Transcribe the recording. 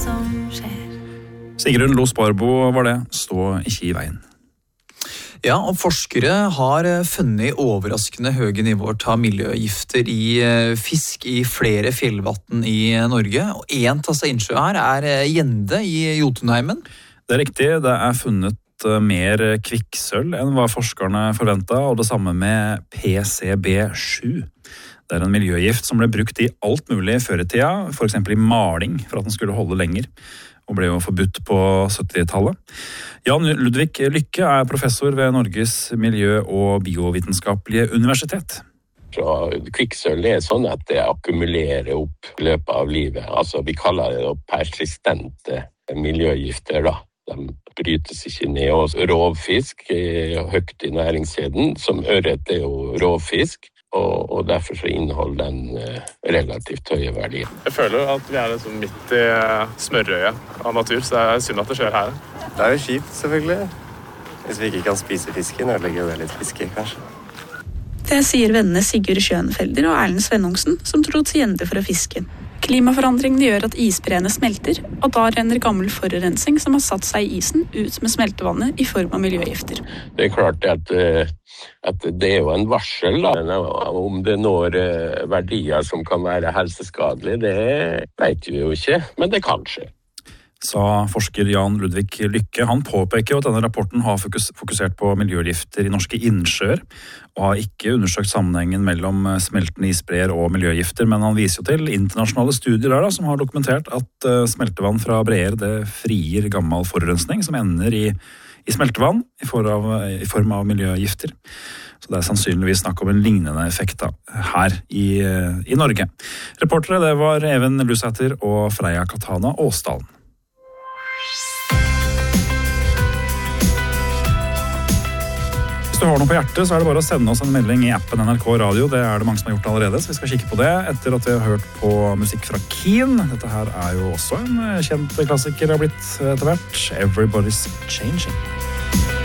som skjer. Sigrun Los Barbo var det, stå ikke i veien. Ja, og forskere har funnet overraskende høye nivåer av miljøgifter i fisk i flere fjellvann i Norge. Og en av disse innsjøene her Gjende i Jotunheimen. Det riktig, det funnet mer kvikksølv enn hva forskerne forventet, og det samme med PCB7. Det en miljøgift som ble brukt i alt mulig før i tida, for eksempel i maling, for at den skulle holde lenger, og ble jo forbudt på 70-tallet. Jan Ludvig Lykke professor ved Norges miljø- og biovitenskapelige universitet. Kvikksølv sånn at det akkumulerer opp i løpet av livet. Altså, vi kaller det persistente miljøgifter, da. De brytes ikke ned, og rovfisk høyt i næringskjeden, som ørret jo rovfisk, og derfor så inneholder den relativt høye verdier. Jeg føler at vi liksom midt i smørøyet av natur, så det synd at det skjer her. Det jo kjipt, selvfølgelig. Hvis vi ikke kan spise fisken, ødelegger det litt fiske, kanskje. Det sier vennene Sigurd Schönfelder og Erlend Svennungsen, som dro til Gjende for å fiske. Klimaforandringene gjør at isbreene smelter, og da renner gammel forurensning som har satt seg i isen ut med smeltevannet i form av miljøgifter. Det klart at det jo en varsel, da. Om det når verdier som kan være helseskadelige, det vet vi jo ikke, men det kan skje. Sa forsker Jan Ludvig Lykke. Han påpeker jo at denne rapporten har fokusert på miljøgifter i norske innsjøer, og har ikke undersøkt sammenhengen mellom smeltende isbreer og miljøgifter, men han viser jo til internasjonale studier der, som har dokumentert at smeltevann fra breer det frier gammel forurensning som ender i smeltevann i form av miljøgifter. Så det sannsynligvis snakk om en lignende effekt da, her i Norge. Reportere det var Even Lusæter og Freya Katana Åsdalen. Hvis du har noe på hjertet, så det bare å sende oss en melding i appen NRK Radio. Det det mange som har gjort allerede, så vi skal kikke på det etter at vi har hørt på musikk fra Keen. Dette her jo også en kjent klassiker har blitt etter hvert. Everybody's Changing.